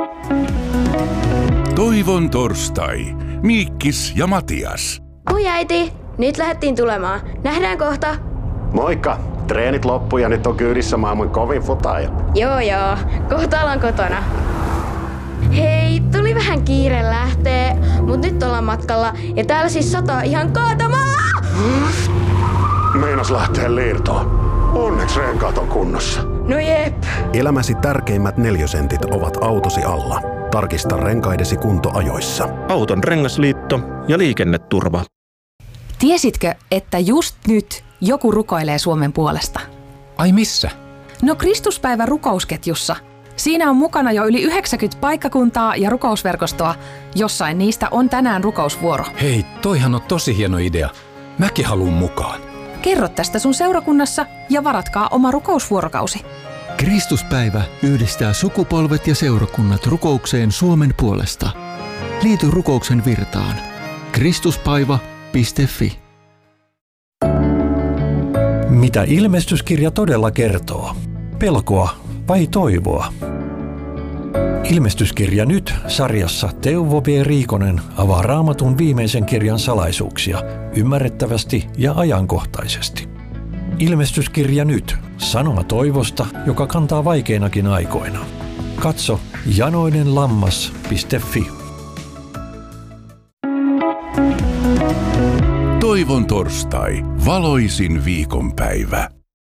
Toivon torstai. Miikkis ja Matias. Moi äiti, nyt lähdettiin tulemaan. Nähdään kohta. Moikka. Treenit loppu ja nyt on kyydissä maailman kovin futaaja. Joo. Kohta ollaan kotona. Hei, tuli vähän kiire lähtee, mut nyt ollaan matkalla ja täällä siis sataa ihan kaatamalla. Meinas lähtee liirtoon. Onneksi renkaat on kunnossa. No jep. Elämäsi tärkeimmät 4 sentit ovat autosi alla. Tarkista renkaidesi kunto ajoissa. Auton rengasliitto ja liikenneturva. Tiesitkö, että just nyt joku rukoilee Suomen puolesta? Ai missä? No Kristuspäivän rukousketjussa. Siinä on mukana jo yli 90 paikkakuntaa ja rukousverkostoa. Jossain niistä on tänään rukousvuoro. Hei, toihan on tosi hieno idea. Mäkin haluun mukaan. Kerro tästä sun seurakunnassa ja varatkaa oma rukousvuorokausi. Kristuspäivä yhdistää sukupolvet ja seurakunnat rukoukseen Suomen puolesta. Liity rukouksen virtaan. Kristuspaiva.fi. Mitä ilmestyskirja todella kertoo? Pelkoa vai toivoa? Ilmestyskirja nyt -sarjassa Teuvo B. Riikonen avaa Raamatun viimeisen kirjan salaisuuksia ymmärrettävästi ja ajankohtaisesti. Ilmestyskirja nyt -sanoma toivosta, joka kantaa vaikeinakin aikoina. Katso janoinenlammas.fi. Toivon torstai. Valoisin viikonpäivä.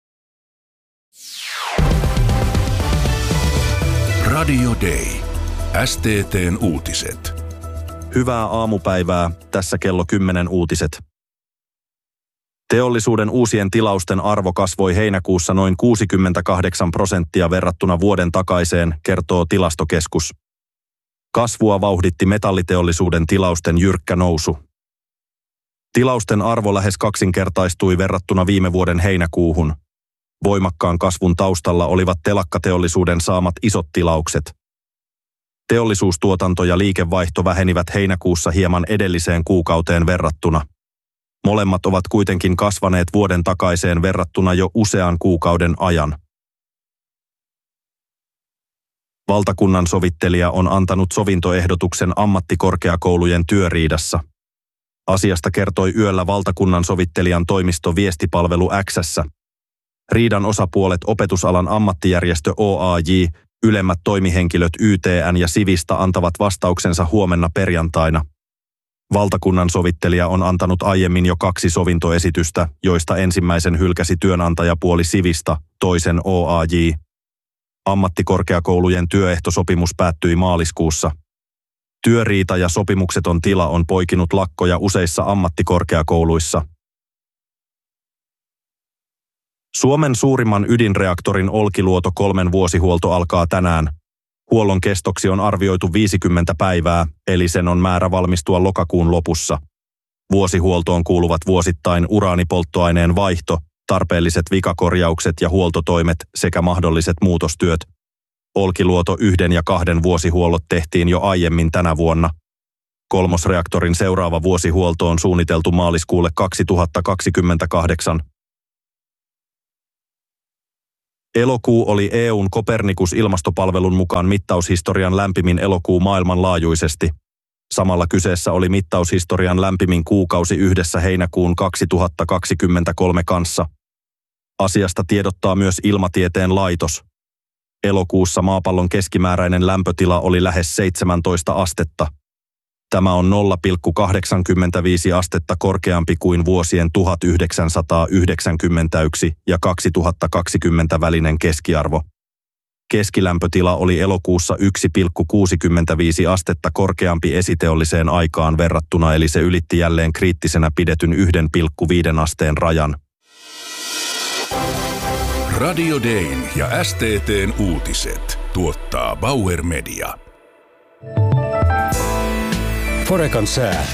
Radio Day. STT:n uutiset. Hyvää aamupäivää, tässä kello 10 uutiset. Teollisuuden uusien tilausten arvo kasvoi heinäkuussa noin 68% verrattuna vuoden takaiseen, kertoo Tilastokeskus. Kasvua vauhditti metalliteollisuuden tilausten jyrkkä nousu. Tilausten arvo lähes kaksinkertaistui verrattuna viime vuoden heinäkuuhun. Voimakkaan kasvun taustalla olivat telakkateollisuuden saamat isot tilaukset. Teollisuustuotanto ja liikevaihto vähenivät heinäkuussa hieman edelliseen kuukauteen verrattuna. Molemmat ovat kuitenkin kasvaneet vuoden takaiseen verrattuna jo usean kuukauden ajan. Valtakunnan sovittelija on antanut sovintoehdotuksen ammattikorkeakoulujen työriidassa. Asiasta kertoi yöllä valtakunnan sovittelijan toimisto Viestipalvelu X:ssä. Riidan osapuolet opetusalan ammattijärjestö OAJ, ylemmät toimihenkilöt YTN ja Sivista antavat vastauksensa huomenna perjantaina. Valtakunnan sovittelija on antanut aiemmin jo 2 sovintoesitystä, joista ensimmäisen hylkäsi työnantajapuoli Sivista, toisen OAJ. Ammattikorkeakoulujen työehtosopimus päättyi maaliskuussa. Työriita ja sopimukseton tila on poikinut lakkoja useissa ammattikorkeakouluissa. Suomen suurimman ydinreaktorin Olkiluoto 3 vuosihuolto alkaa tänään. Huollon kestoksi on arvioitu 50 päivää, eli sen on määrä valmistua lokakuun lopussa. Vuosihuoltoon kuuluvat vuosittain uraanipolttoaineen vaihto, tarpeelliset vikakorjaukset ja huoltotoimet sekä mahdolliset muutostyöt. Olkiluoto 1 ja 2 vuosihuollot tehtiin jo aiemmin tänä vuonna. Kolmosreaktorin seuraava vuosihuolto on suunniteltu maaliskuulle 2028. Elokuu oli EU:n Copernicus-ilmastopalvelun mukaan mittaushistorian lämpimin elokuu maailmanlaajuisesti. Samalla kyseessä oli mittaushistorian lämpimin kuukausi yhdessä heinäkuun 2023 kanssa. Asiasta tiedottaa myös Ilmatieteen laitos. Elokuussa maapallon keskimääräinen lämpötila oli lähes 17 astetta. Tämä on 0,85 astetta korkeampi kuin vuosien 1991 ja 2020 välinen keskiarvo. Keskilämpötila oli elokuussa 1,65 astetta korkeampi esiteolliseen aikaan verrattuna, eli se ylitti jälleen kriittisenä pidetyn 1,5 asteen rajan. Radio Dayn ja STT:n uutiset tuottaa Bauer Media. Forekan sää.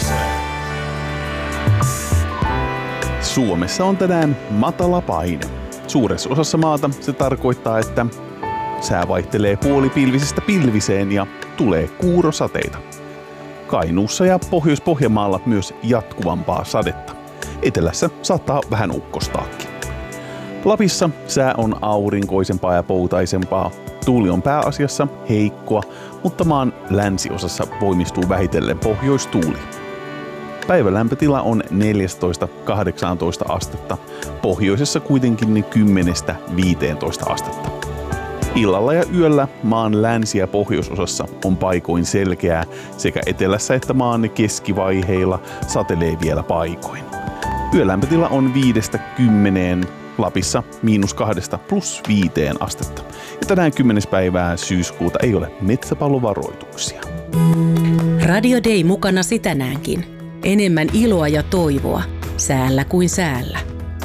Suomessa on tänään matala paine. Suuressa osassa maata se tarkoittaa, että sää vaihtelee puolipilvisestä pilviseen ja tulee kuurosateita. Kainuussa ja Pohjois-Pohjanmaalla myös jatkuvampaa sadetta. Etelässä saattaa vähän ukkostaakin. Lapissa sää on aurinkoisempaa ja poutaisempaa. Tuuli on pääasiassa heikkoa, mutta maan länsiosassa voimistuu vähitellen pohjoistuuli. Päivän lämpötila on 14-18 astetta, pohjoisessa kuitenkin 10-15 astetta. Illalla ja yöllä maan länsi- ja pohjoisosassa on paikoin selkeää, sekä etelässä että maan keskivaiheilla satelee vielä paikoin. Yölämpötila on 5-10, Lapissa -2 +5 astetta. Ja tänään 10. päivää syyskuuta ei ole metsäpalovaroituksia. Radio Day mukanasi tänäänkin. Enemmän iloa ja toivoa säällä kuin säällä.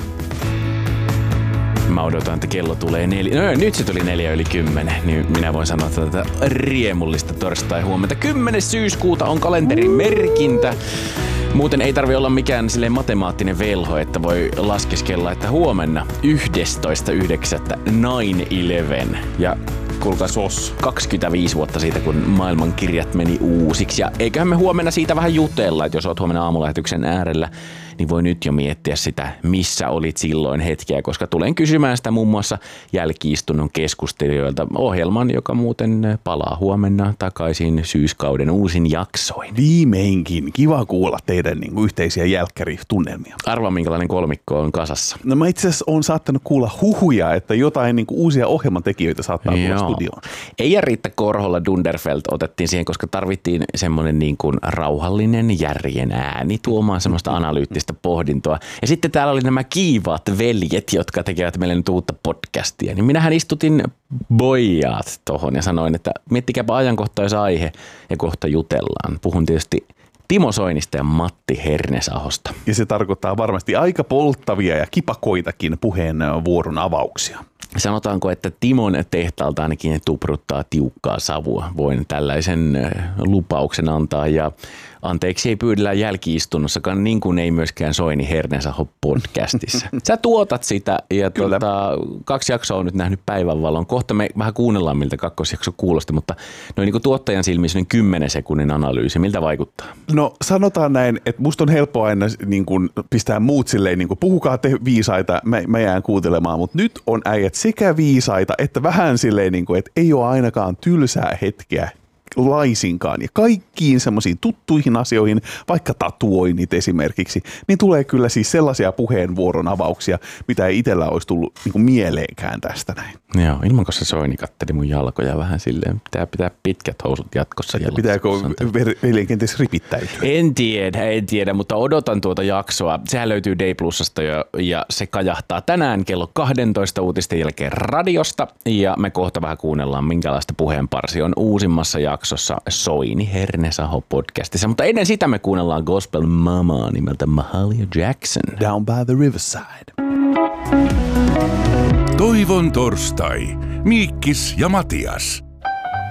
Mä odotan, että kello tulee 4. No, nyt se tuli 4:10, niin minä voin sanoa, että tätä riemullista torstai-huomenta. 10. syyskuuta on kalenterin merkintä. Muuten ei tarvi olla mikään silleen matemaattinen velho, että voi laskeskella, että huomenna 11.9. 9/11. Ja kuulkaa 25 vuotta siitä, kun maailman kirjat meni uusiksi. Ja eiköhän me huomenna siitä vähän jutella, että jos oot huomenna aamulähetyksen äärellä, niin voi nyt jo miettiä sitä, missä olit silloin hetkeä, koska tulen kysymään sitä muun muassa jälki-istunnon keskustelijoilta ohjelman, joka muuten palaa huomenna takaisin syyskauden uusin jaksoin. Viimeinkin. Kiva kuulla teidän yhteisiä jälkkäritunnelmia. Arvaa, minkälainen kolmikko on kasassa. No mä itse asiassa oon saattanut kuulla huhuja, että jotain uusia ohjelmantekijöitä saattaa tulla studioon. Eija Riitta Korhola Dunderfeld otettiin siihen, koska tarvittiin semmoinen rauhallinen järjen ääni tuomaan semmoista analyyttistä pohdintoa. Ja sitten täällä oli nämä kiivaat veljet, jotka tekevät meille nyt uutta podcastia. Niin minähän istutin boijaat tohon ja sanoin, että miettikääpä ajankohtaisaihe ja kohta jutellaan. Puhun tietysti Timo Soinista ja Matti Hernesahosta. Ja se tarkoittaa varmasti aika polttavia ja kipakoitakin puheenvuoron avauksia. Sanotaanko, että Timon tehtaalta ainakin tupruttaa tiukkaa savua. Voin tällaisen lupauksen antaa ja anteeksi ei pyydellä jälki-istunnossakaan, niin kuin ei myöskään Soini Hernesaho podcastissa. Sä tuotat sitä ja 2 jaksoa on nyt nähnyt päivänvalon. Kohta me vähän kuunnellaan, miltä kakkosjakso kuulosti, mutta noin tuottajan silmissä 10 sekunnin analyysi. Miltä vaikuttaa? No sanotaan näin, että musta on helppo aina pistää muut silleen, puhukaa te viisaita, mä jään kuuntelemaan, mutta nyt on äijät sekä viisaita että vähän silleen, että ei ole ainakaan tylsää hetkeä laisinkaan. Ja kaikkiin semmoisiin tuttuihin asioihin, vaikka tatuoinnit esimerkiksi, niin tulee kyllä siis sellaisia puheenvuoron avauksia, mitä ei itsellä olisi tullut mieleenkään tästä näin. Joo, ilman kun se Soini katteli mun jalkoja vähän silleen, pitää pitkät housut jatkossa. Pitääkö veljen kenties ripittäytyä? En tiedä, mutta odotan tuota jaksoa. Sehän löytyy Day Plusasta ja se kajahtaa tänään kello 12 uutisten jälkeen radiosta. Ja me kohta vähän kuunnellaan, minkälaista puheenparsi on uusimmassa jaksossa Soini Hernesaho podcastissa. Mutta ennen sitä me kuunnellaan Gospel Mamaa nimeltä Mahalia Jackson. Down by the Riverside. Toivon torstai. Miikkis ja Matias.